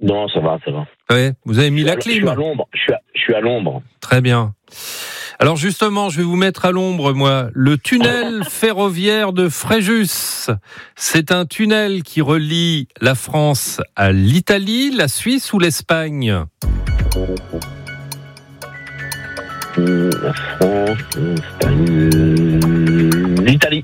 Non, ça va. Ouais, vous avez mis la clim. Je suis à l'ombre. Je suis à l'ombre. Très bien. Alors justement, je vais vous mettre à l'ombre, moi. Le tunnel ferroviaire de Fréjus. C'est un tunnel qui relie la France à l'Italie, la Suisse ou l'Espagne ? La France, l'Italie.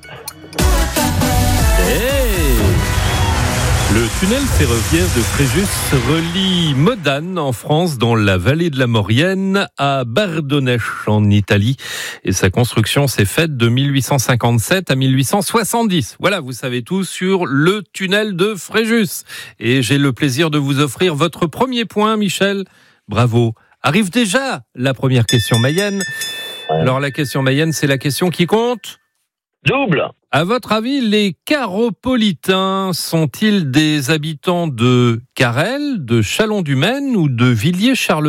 Le tunnel ferroviaire de Fréjus relie Modane en France, dans la vallée de la Maurienne, à Bardonecch en Italie. Et sa construction s'est faite de 1857 à 1870. Voilà, vous savez tout sur le tunnel de Fréjus. Et j'ai le plaisir de vous offrir votre premier point, Michel. Bravo. Arrive déjà la première question Mayenne. Alors la question Mayenne, c'est la question qui compte ? Double. À votre avis, les Caropolitains sont-ils des habitants de Carrel, de Châlons-du-Maine ou de Villiers-Charlemagne ?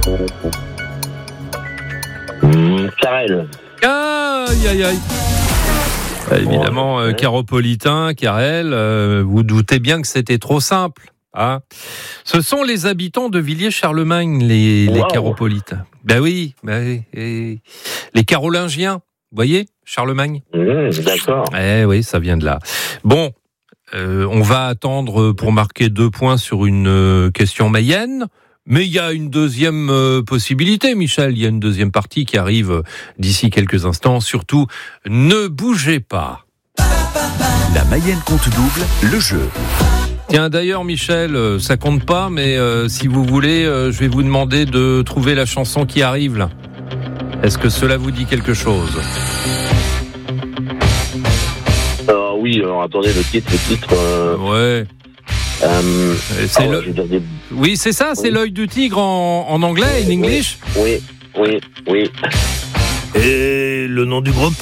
Carrel. Aïe. Évidemment, Caropolitains, Carrel, vous doutez bien que c'était trop simple. Hein, ce sont les habitants de Villiers-Charlemagne, les Caropolitains. Ben oui. Les Carolingiens, vous voyez, Charlemagne. D'accord. Oui, ça vient de là. Bon, on va attendre pour marquer 2 points sur une question mayenne. Mais il y a une deuxième possibilité, Michel. Il y a une deuxième partie qui arrive d'ici quelques instants. Surtout, ne bougez pas. La Mayenne compte double, le jeu. Tiens, d'ailleurs, Michel, ça compte pas, mais si vous voulez, je vais vous demander de trouver la chanson qui arrive là. Est-ce que cela vous dit quelque chose ? Oui, alors attendez, le titre. Ouais. Oui, c'est ça, c'est l'œil du tigre en anglais, en English. Oui. Et le nom du groupe ?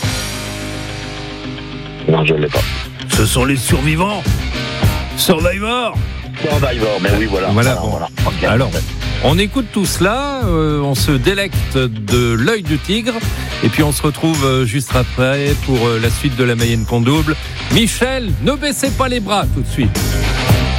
Non, je ne l'ai pas. Ce sont les survivants. Survivor, mais oui, voilà. Okay. Alors, on écoute tout cela, on se délecte de l'œil du tigre, et puis on se retrouve juste après pour la suite de la Mayenne compte double. Michel, ne baissez pas les bras tout de suite.